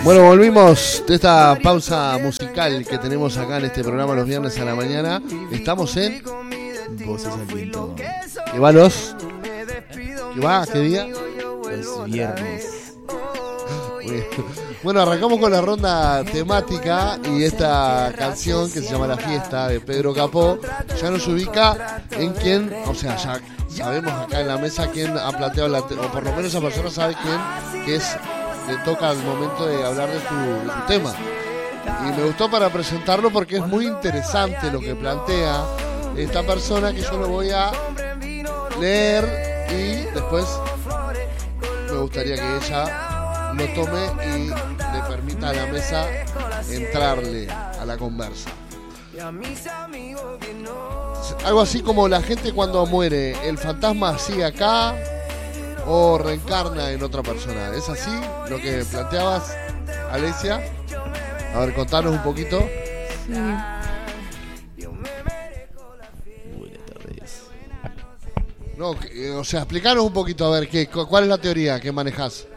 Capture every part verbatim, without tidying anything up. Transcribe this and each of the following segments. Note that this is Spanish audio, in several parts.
Bueno, volvimos de esta pausa musical que tenemos acá en este programa los viernes a la mañana. Estamos en Voces al Viento. ¿Qué va los? ¿Qué va? ¿Qué día? Los viernes. Bueno, arrancamos con la ronda temática y esta canción que se llama La Fiesta de Pedro Capó ya nos ubica en quién, o sea, ya sabemos acá en la mesa quién ha planteado la, o por lo menos esa persona sabe quién, que es, le toca el momento de hablar de tu, de tu tema. Y me gustó para presentarlo porque es muy interesante lo que plantea esta persona, que yo lo voy a leer y después me gustaría que ella lo tome y le permita a la mesa entrarle a la conversa. Algo así como la gente cuando muere, ¿el fantasma sigue acá o reencarna en otra persona? ¿Es así lo que planteabas, Alesia? A ver, contanos un poquito. Sí. Buenas tardes. No, o sea, explicanos un poquito, a ver, ¿qué, ¿cuál es la teoría que manejás?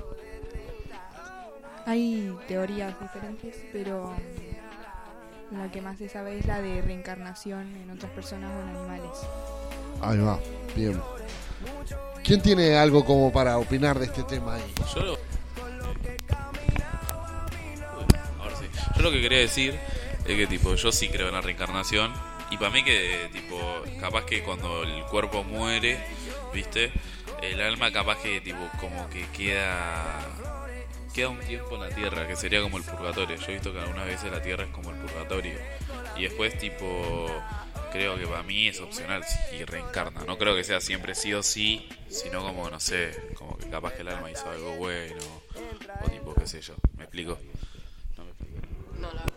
Hay teorías diferentes, pero la que más se sabe es la de reencarnación en otras personas o en animales. Ahí va, bien. ¿Quién tiene algo como para opinar de este tema ahí? Yo lo... Ahora sí. Yo lo que quería decir es que tipo yo sí creo en la reencarnación y para mí que tipo capaz que cuando el cuerpo muere, ¿viste? El alma capaz que tipo como que queda queda un tiempo en la tierra, que sería como el purgatorio. Yo he visto que algunas veces la tierra es como el purgatorio y después tipo creo que para mí es opcional si reencarna. No creo que sea siempre sí o sí, sino como, no sé, como que capaz que el alma hizo algo bueno o tipo, qué sé yo. ¿Me explico? No me explico. No, la...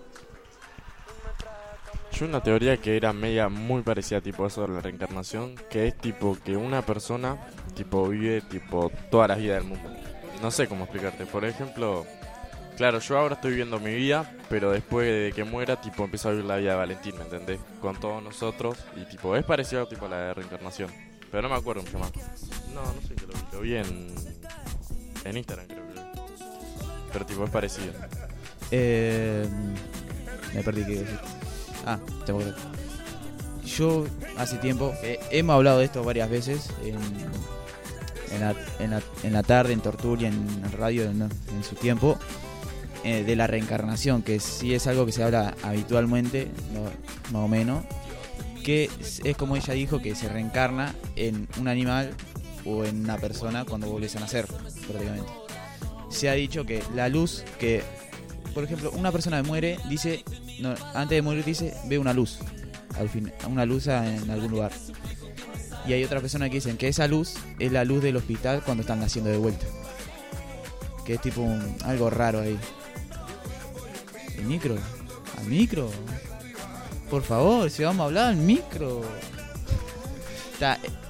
Yo una teoría que era media muy parecida tipo eso de la reencarnación, que es tipo que una persona tipo vive tipo todas las vidas del mundo. No sé cómo explicarte. Por ejemplo, claro, yo ahora estoy viviendo mi vida, pero después de que muera, tipo, empiezo a vivir la vida de Valentín, ¿me entendés? Con todos nosotros, y tipo, es parecido tipo a la de reencarnación. Pero no me acuerdo mucho más. No, no sé que lo vi, lo vi en, en Instagram creo que lo vi. Pero tipo, es parecido. Eh, me perdí que decir. Ah, te acuerdo. Yo hace tiempo, eh, hemos hablado de esto varias veces en, en, la, en, la, en la tarde, en Tortulia, en, en radio, en, en su tiempo. Eh, de la reencarnación, que sí es algo que se habla habitualmente, no, más o menos, que es, es como ella dijo, que se reencarna en un animal o en una persona cuando vuelves a nacer, prácticamente. Se ha dicho que la luz que, por ejemplo, una persona muere, dice, no, antes de morir dice, ve una luz, al fin, una luz en algún lugar. Y hay otras personas que dicen que esa luz es la luz del hospital cuando están naciendo de vuelta. Que es tipo un, algo raro ahí. ¿El micro? ¿Al micro? Por favor, si vamos a hablar al micro. Ta, eh.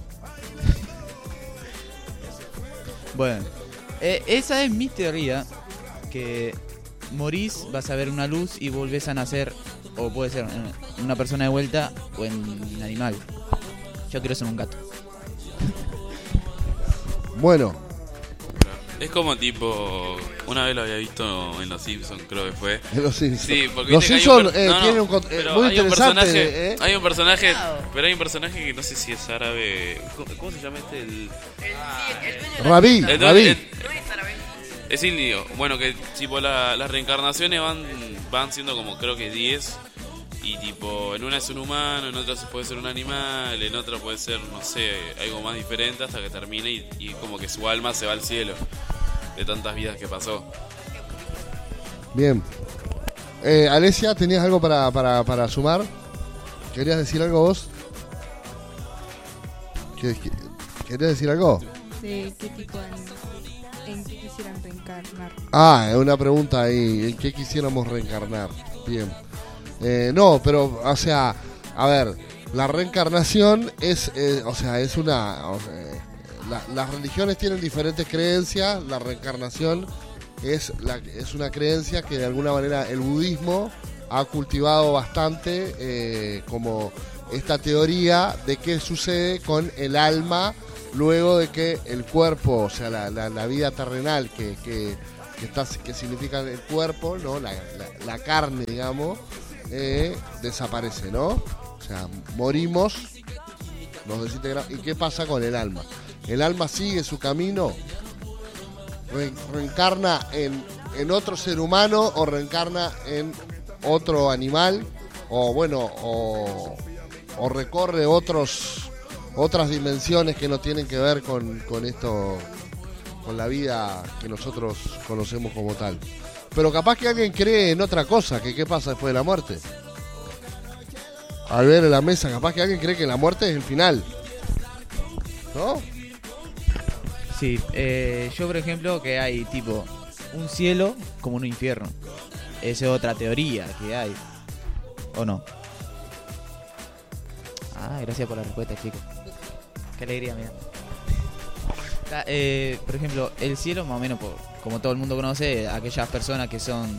Bueno, eh, esa es mi teoría. Que morís, vas a ver una luz y volvés a nacer. O puede ser en una persona de vuelta o en un animal. Yo quiero ser un gato. Bueno. Es como tipo, una vez lo había visto en Los Simpsons, creo que fue. En Los Simpsons. Sí, porque Los Simpsons per- eh, no, no, tienen un con- eh, muy hay un interesante. personaje, eh. hay un personaje, pero hay un personaje que no sé si es árabe. ¿Cómo, cómo se llama este? El, El, el dueño de la... Rabí, el- Rabí. el- No es árabe. es indio. Bueno, que tipo la- las reencarnaciones van van siendo como creo que diez. Y tipo, en una es un humano, en otra puede ser un animal, en otra puede ser, no sé, algo más diferente hasta que termine y, y como que su alma se va al cielo de tantas vidas que pasó. Bien. Eh, Alesia, ¿tenías algo para, para, para sumar? ¿Querías decir algo vos? ¿Qué- qué- ¿Querías decir algo? ¿De qué tipo de animal? ¿En qué quisieran reencarnar? Ah, es una pregunta ahí. ¿En qué quisiéramos reencarnar? Bien. Eh, no, pero, o sea, a ver, la reencarnación es, eh, o sea, es una... o sea, la, las religiones tienen diferentes creencias. La reencarnación es, la, es una creencia que de alguna manera el budismo ha cultivado bastante, eh, como esta teoría de qué sucede con el alma luego de que el cuerpo, o sea, la, la, la vida terrenal que, que, que, está, que significa el cuerpo, ¿no? La, la, la carne, digamos, eh, desaparece, ¿no? O sea, morimos, nos desintegramos. ¿Y qué pasa con el alma? ¿El alma sigue su camino? Re, ¿Reencarna en, en otro ser humano o reencarna en otro animal? O bueno, o, o recorre otros otras dimensiones que no tienen que ver con, con esto, con la vida que nosotros conocemos como tal. Pero capaz que alguien cree en otra cosa, que qué pasa después de la muerte. Al ver en la mesa, capaz que alguien cree que la muerte es el final, ¿no? Sí, eh, yo por ejemplo que hay tipo un cielo como un infierno. Esa es otra teoría que hay. ¿O no? Ah, gracias por la respuesta, chicos. Qué alegría, mira. Eh, por ejemplo, el cielo, más o menos, por, como todo el mundo conoce, aquellas personas que son...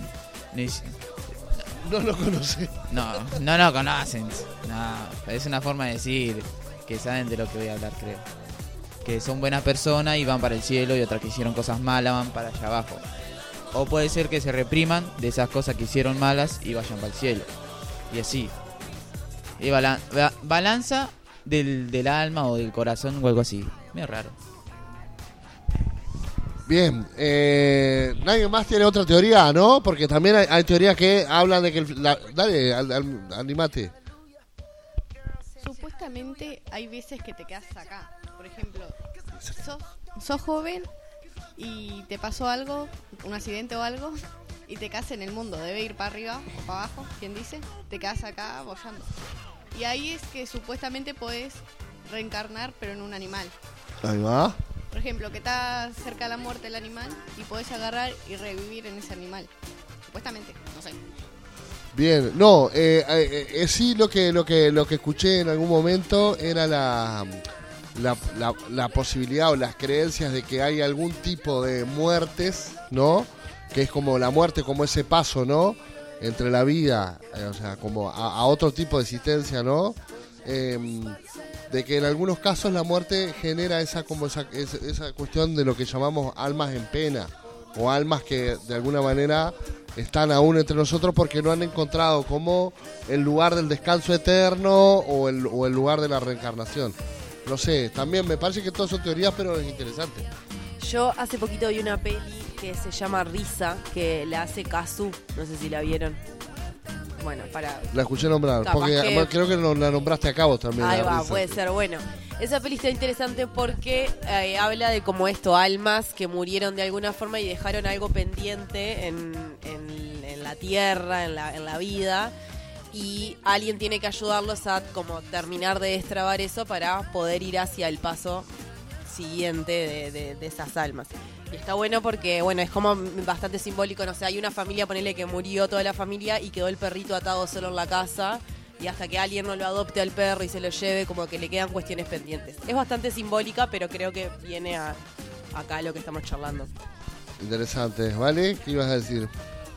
No lo conoce. No, no lo conocen. No, es una forma de decir que saben de lo que voy a hablar, creo. Que son buenas personas y van para el cielo, y otras que hicieron cosas malas van para allá abajo. O puede ser que se repriman de esas cosas que hicieron malas y vayan para el cielo. Y así. Y balan- ba- balanza del, del alma o del corazón o algo así. Medio raro. Bien, eh, nadie más tiene otra teoría, ¿no? Porque también hay, hay teorías que hablan de que... El, la, dale, al, al, animate. Supuestamente hay veces que te quedas acá. Por ejemplo, sos, sos joven y te pasó algo, un accidente o algo, y te quedas en el mundo. Debe ir para arriba o para abajo, ¿quién dice? Te quedas acá boyando. Y ahí es que supuestamente podés reencarnar, pero en un animal. Ahí va. Por ejemplo, que está cerca de la muerte el animal y podés agarrar y revivir en ese animal. Supuestamente, no sé. Bien, no, eh, eh, eh, sí lo que lo que lo que escuché en algún momento era la, la la la posibilidad o las creencias de que hay algún tipo de muertes, ¿no? Que es como la muerte, como ese paso, ¿no? Entre la vida, eh, o sea, como a, a otro tipo de existencia, ¿no? Eh, de que en algunos casos la muerte genera esa como esa, esa, esa cuestión de lo que llamamos almas en pena, o almas que de alguna manera están aún entre nosotros porque no han encontrado como el lugar del descanso eterno o el, o el lugar de la reencarnación. No sé, también me parece que todas son teorías, pero es interesante. Yo hace poquito vi una peli que se llama Risa, que la hace Kazu, no sé si la vieron. Bueno, para... La escuché nombrar, Capaz porque que- además creo que no- la nombraste acá vos también. Ahí la va, risa. puede ser, bueno. Esa peli está interesante porque eh, habla de como esto, almas que murieron de alguna forma y dejaron algo pendiente en, en, en la tierra, en la, en la vida, y alguien tiene que ayudarlos a como terminar de destrabar eso para poder ir hacia el paso siguiente de, de, de esas almas. Y está bueno porque, bueno, es como bastante simbólico, no sé, hay una familia, ponele que murió toda la familia y quedó el perrito atado solo en la casa, y hasta que alguien no lo adopte al perro y se lo lleve, como que le quedan cuestiones pendientes. Es bastante simbólica, pero creo que viene a acá lo que estamos charlando. Interesante, ¿vale? ¿Qué ibas a decir?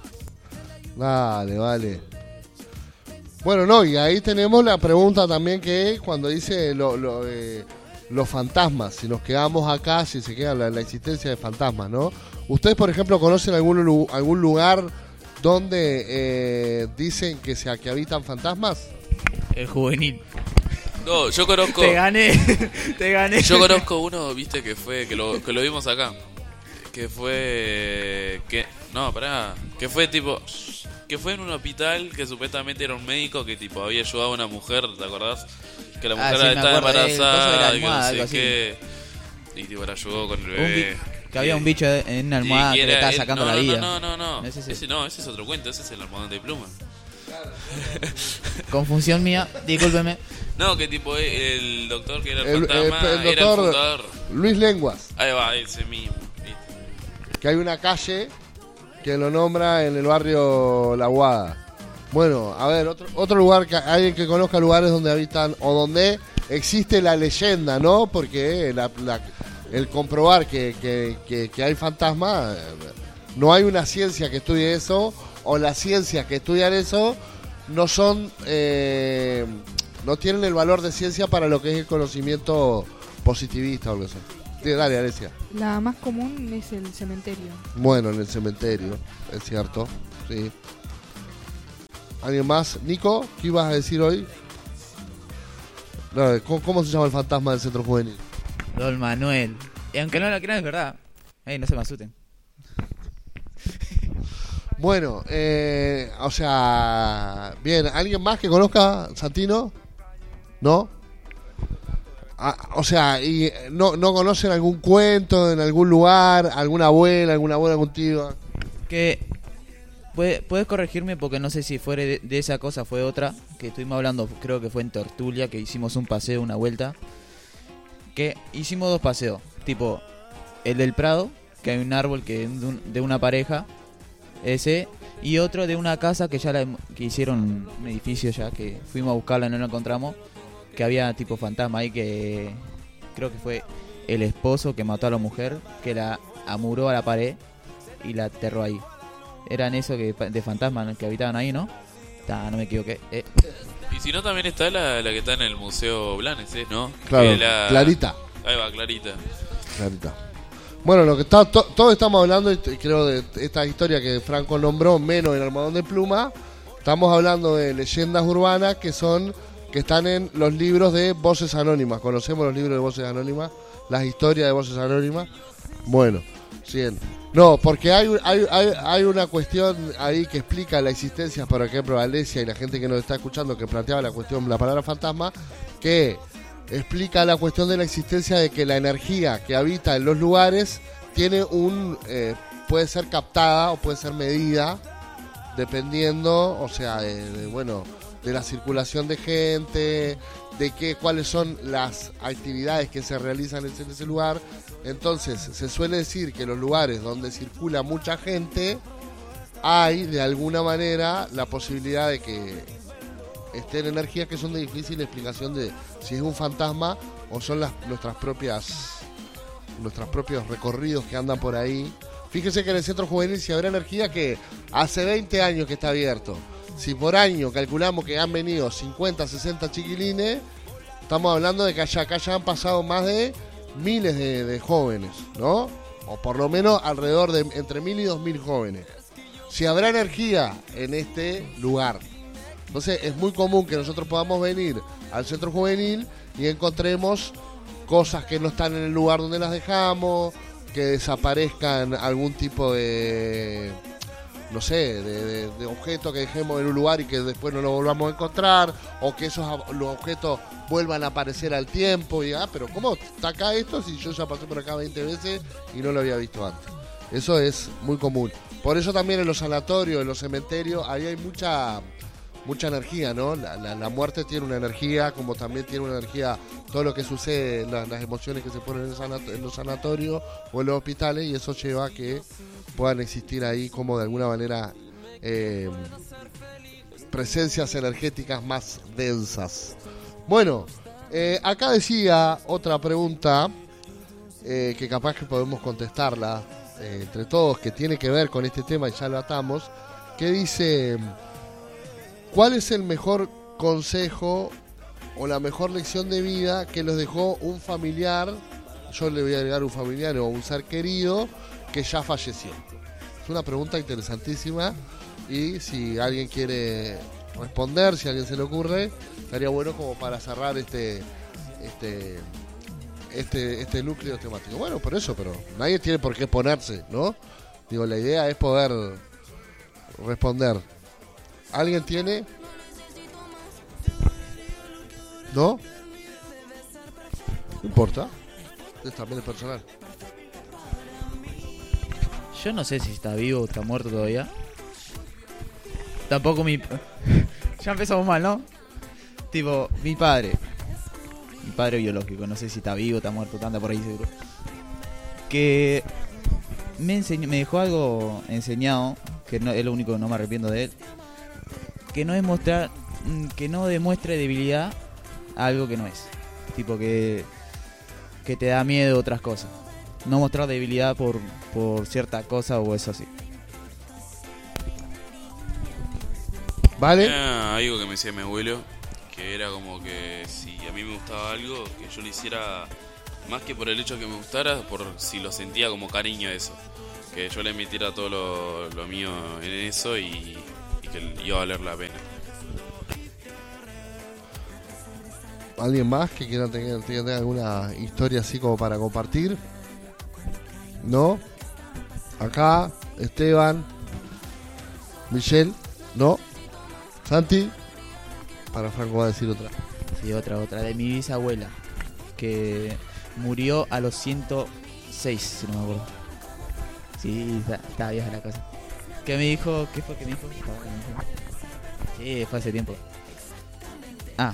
Vale, vale. Bueno, no, y ahí tenemos la pregunta también que es cuando dice lo, lo, eh, los fantasmas, si nos quedamos acá, si se queda la, la existencia de fantasmas, ¿no? ¿Ustedes, por ejemplo, conocen algún, lu- algún lugar donde eh, dicen que, se, que habitan fantasmas? El juvenil. No, yo conozco. Te gané. Te gané. Yo conozco uno, viste, que fue, que lo, que lo vimos acá. Que fue. Que. No, pará. Que fue tipo. Que fue en un hospital que supuestamente era un médico que tipo había ayudado a una mujer, ¿te acordás? Que la Ah, mujer sí, me estaba acuerdo, el coso de la embarazada y que no almohada, sé algo así. qué. Y tipo la ayudó con el Un bebé. bi- que había un bicho en una almohada Y que le era estaba él- sacando no, la no, vida. No, no, no, no. No es ese. Ese no, ese es otro cuento, ese es el almohadón de pluma. Confusión mía, discúlpeme. No, que tipo el doctor que era el, El, el- fantasma el era el doctor fundador. Luis Lenguas, Ahí va, ese mismo. ¿viste? que hay una calle que lo nombra en el barrio La Aguada. Bueno, a ver, otro, otro lugar, que alguien que conozca lugares donde habitan o donde existe la leyenda, ¿no? Porque la- la- el comprobar que, que, que, que hay fantasmas, eh, no hay una ciencia que estudie eso, o las ciencias que estudian eso no son, eh, no tienen el valor de ciencia para lo que es el conocimiento positivista o algo así. Sí, dale, Alesia. La más común es el cementerio. Bueno, en el cementerio, es cierto, sí. ¿Alguien más? Nico, ¿qué ibas a decir hoy? No, ¿cómo, cómo se llama el fantasma del centro juvenil? Don Manuel. Y aunque no lo crean, es verdad. Ey, no se me asusten. Bueno, eh, o sea, bien, ¿alguien más que conozca Santino? ¿No? Ah, o sea, y no, no conocen algún cuento en algún lugar, alguna abuela, alguna abuela contigo. Que puede- puedes corregirme porque no sé si fuera de, de esa cosa fue otra que estuvimos hablando, creo que fue en Tortulia, que hicimos un paseo, una vuelta, que hicimos dos paseos, tipo el del Prado, que hay un árbol que es de, un- de una pareja, ese, y otro de una casa que ya la, hem- que hicieron un edificio ya, que fuimos a buscarla y no la encontramos, que había tipo fantasma ahí, que creo que fue el esposo que mató a la mujer, que la amuró a la pared y la aterró ahí. Eran eso que de fantasmas, ¿no?, que habitaban ahí, ¿no? Ta, no me equivoqué. Eh, Y si no, también está la, la que está en el Museo Blanes, ¿eh? ¿No? Claro, Que la- Clarita. Ahí va, Clarita. Clarita. Bueno, lo que está, to- todos estamos hablando, y t- creo, de esta historia que Franco nombró, menos el almohadón de pluma. Estamos hablando de leyendas urbanas que son que están en los libros de Voces Anónimas. ¿Conocemos los libros de Voces Anónimas? Las historias de Voces Anónimas. Bueno, bien. No, porque hay, un- hay, hay, hay una cuestión ahí que explica la existencia, por ejemplo, Alesia y la gente que nos está escuchando que planteaba la cuestión, la palabra fantasma, que explica la cuestión de la existencia de que la energía que habita en los lugares tiene un eh, puede ser captada o puede ser medida dependiendo, o sea, de, de, bueno, de la circulación de gente, de qué cuáles son las actividades que se realizan en ese, en ese lugar. Entonces, se suele decir que los lugares donde circula mucha gente hay de alguna manera la posibilidad de que estén energías que son de difícil explicación de si es un fantasma o son las nuestras propias nuestros propios recorridos que andan por ahí. Fíjese que en el centro juvenil si habrá energía que hace veinte años que está abierto. Si por año calculamos que han venido cincuenta, sesenta chiquilines, estamos hablando de que allá, acá ya han pasado más de miles de, de jóvenes, ¿no? O por lo menos alrededor de entre mil y dos mil jóvenes. Si habrá energía en este lugar. Entonces es muy común que nosotros podamos venir al centro juvenil y encontremos cosas que no están en el lugar donde las dejamos, que desaparezcan algún tipo de, no sé, de, de, de objeto que dejemos en un lugar y que después no lo volvamos a encontrar, o que esos ab- los objetos vuelvan a aparecer al tiempo y, ah, pero ¿cómo está acá esto si yo ya pasé por acá veinte veces y no lo había visto antes? Eso es muy común. Por eso también en los sanatorios, en los cementerios, ahí hay mucha mucha energía, ¿no? La, la, la muerte tiene una energía, como también tiene una energía todo lo que sucede, la- las emociones que se ponen en, el sanat- en los sanatorios o en los hospitales, y eso lleva a que puedan existir ahí como de alguna manera eh, presencias energéticas más densas. Bueno, eh, acá decía otra pregunta eh, que capaz que podemos contestarla eh, entre todos, que tiene que ver con este tema y ya lo atamos, que dice: ¿cuál es el mejor consejo o la mejor lección de vida que los dejó un familiar? Yo le voy a agregar un familiar o un ser querido que ya falleció. Es una pregunta interesantísima y si alguien quiere responder, si a alguien se le ocurre, estaría bueno como para cerrar este este este este núcleo temático. Bueno, por eso, pero nadie tiene por qué ponerse, ¿no? Digo, la idea es poder responder. ¿Alguien tiene? ¿No? No importa. Es también es personal. Yo no sé si está vivo o está muerto todavía. Tampoco mi... Ya empezamos mal, ¿no? Tipo, mi padre. Mi padre biológico. No sé si está vivo o está muerto. Anda por ahí seguro. Que me, enseñó, me dejó algo enseñado. Que no, es lo único que no me arrepiento de él. Que no es mostrar... Que no demuestre debilidad a algo que no es. Tipo que... Que te da miedo a otras cosas. No mostrar debilidad por, por cierta cosa o eso así. ¿Vale? Era algo que me decía mi abuelo, que era como que si a mí me gustaba algo, que yo lo hiciera Más que por el hecho que me gustara, por si lo sentía como cariño a eso. Que yo le metiera todo lo, lo mío en eso y, y que iba a valer la pena. ¿Alguien más que quiera tener, tener alguna historia así como para compartir? ¿No? Acá, Esteban, Michelle, ¿no? Santi, para Franco va a decir otra. Sí, otra, otra, de mi bisabuela, que murió a los ciento seis, si no me acuerdo. Sí, está, estaba vieja la cosa. ¿Qué me dijo? ¿Qué fue que me dijo? Sí, fue hace tiempo. Ah.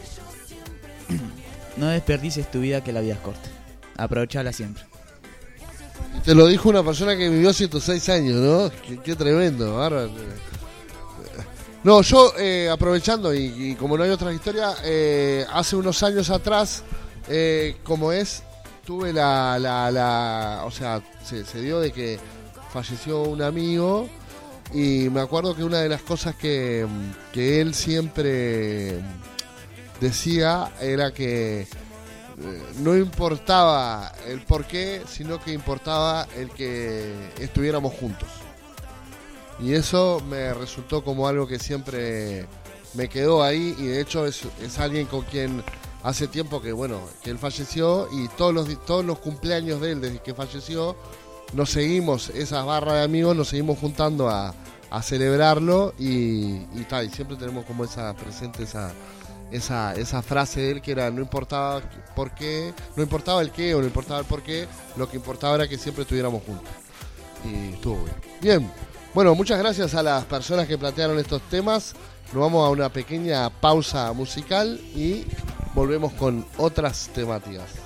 No desperdicies tu vida, que la vida es corta. Aprovechala siempre. Te lo dijo una persona que vivió ciento seis años, ¿no? Qué, qué tremendo, bárbaro. No, yo eh, aprovechando y, y como no hay otra historia, eh, hace unos años atrás, eh, como es, tuve la, la, la o sea, se, se dio de que falleció un amigo y me acuerdo que una de las cosas que, que él siempre decía era que eh, no importaba el porqué, sino que importaba el que estuviéramos juntos. Y eso me resultó como algo que siempre me quedó ahí y de hecho es, es alguien con quien hace tiempo que, bueno, que él falleció y todos los, todos los cumpleaños de él desde que falleció nos seguimos, esas barras de amigos, nos seguimos juntando a, a celebrarlo y, y tal, y siempre tenemos como esa presente esa esa esa frase de él que era no importaba por qué, no importaba el qué o no importaba el por qué, lo que importaba era que siempre estuviéramos juntos. Y estuvo bien. Bien, bueno, muchas gracias a las personas que plantearon estos temas. Nos vamos a una pequeña pausa musical y volvemos con otras temáticas.